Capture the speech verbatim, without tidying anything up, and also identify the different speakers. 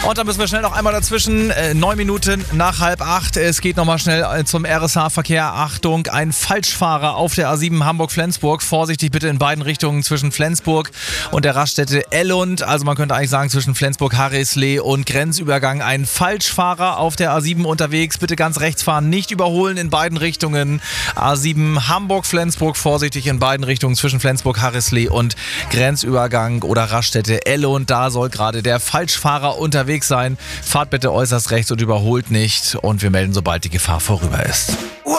Speaker 1: Und dann müssen wir schnell noch einmal dazwischen. Äh, neun Minuten nach halb acht. Es geht nochmal schnell äh, zum R S H-Verkehr. Achtung, ein Falschfahrer auf der A sieben Hamburg-Flensburg. Vorsichtig bitte in beiden Richtungen zwischen Flensburg und der Raststätte Ellund. Also man könnte eigentlich sagen zwischen Flensburg-Harrisley und Grenzübergang. Ein Falschfahrer auf der A sieben unterwegs. Bitte ganz rechts fahren, nicht überholen in beiden Richtungen. A sieben Hamburg-Flensburg, vorsichtig in beiden Richtungen zwischen Flensburg-Harrisley und Grenzübergang oder Raststätte Ellund. Da soll gerade der Falschfahrer unterwegs sein. Fahrt bitte äußerst rechts und überholt nicht. Und wir melden, sobald die Gefahr vorüber ist.